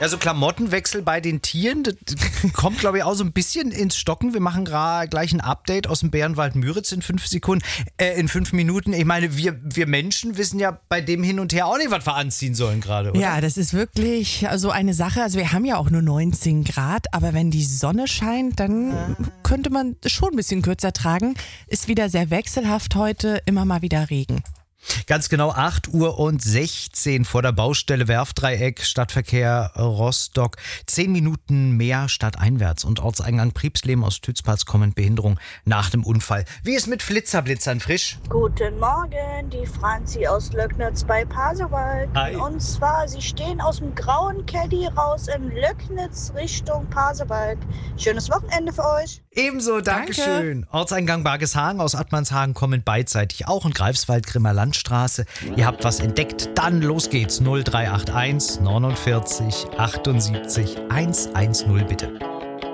Ja, so Klamottenwechsel bei den Tieren, das kommt, glaube ich, auch so ein bisschen ins Stocken. Wir machen gleich ein Update aus dem Bärenwald Müritz in 5 Minuten. Ich meine, wir Menschen wissen ja bei dem hin und her auch nicht, was wir anziehen sollen gerade, oder? Ja, das ist wirklich so eine Sache. Also wir haben ja auch nur 19 Grad, aber wenn die Sonne scheint, dann könnte man schon ein bisschen kürzer tragen. Ist wieder sehr wechselhaft heute, immer mal wieder Regen. Ganz genau 8:16 Uhr vor der Baustelle Werftdreieck, Stadtverkehr Rostock. 10 Minuten mehr stadteinwärts und Ortseingang Priebsleben aus Tützpals kommend Behinderung nach dem Unfall. Wie ist mit Blitzern frisch? Guten Morgen, die Franzi aus Löcknitz bei Pasewalk. Hi. Und zwar, sie stehen aus dem grauen Caddy raus in Löcknitz Richtung Pasewalk. Schönes Wochenende für euch. Ebenso, Dankeschön. Ortseingang Bargeshagen aus Attmannshagen kommen beidseitig auch und Greifswald Grimmer Landstraße. Ihr habt was entdeckt, dann los geht's. 0381 49 78 110 bitte.